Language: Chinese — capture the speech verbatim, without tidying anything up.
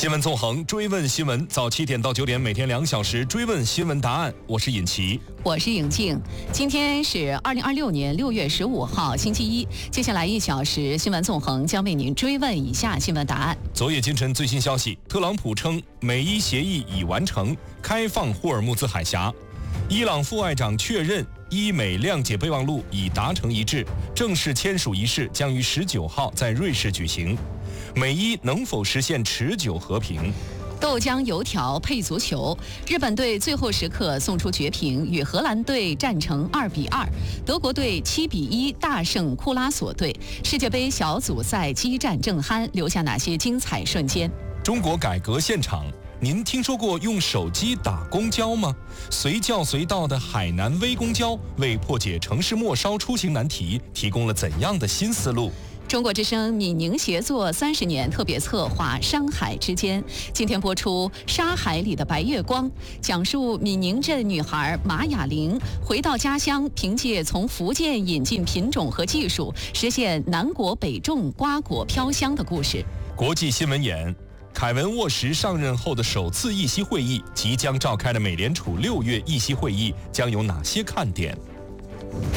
新闻纵横，追问新闻，早七点到九点，每天两小时追问新闻答案。我是尹奇， 我是尹静。今天是二零二六年六月十五号，星期一。接下来一小时，新闻纵横将为您追问以下新闻答案。 昨夜今晨最新消息，特朗普称美伊协议已完成，开放霍尔木兹海峡。伊朗副外长确认，伊美谅解备忘录已达成一致，正式签署仪式将于十九号在瑞士举行。美伊能否实现持久和平？ 豆浆油条配足球，日本队最后时刻送出绝平，与荷兰队战成二比二，德国队七比一大胜库拉索队。世界杯小组赛激战正酣，留下哪些精彩瞬间？ 中国改革现场，您听说过用手机打公交吗？随叫随到的海南微公交为破解城市末梢出行难题提供了怎样的新思路？ 中国之声闽宁协作三十年特别策划《山海之间》，今天播出《沙海里的白月光》，讲述闽宁镇女孩马雅玲回到家乡，凭借从福建引进品种和技术，实现南国北种、瓜果飘香的故事。 国际新闻眼，凯文沃什上任后的首次议息会议，即将召开的美联储六月议息会议将有哪些看点？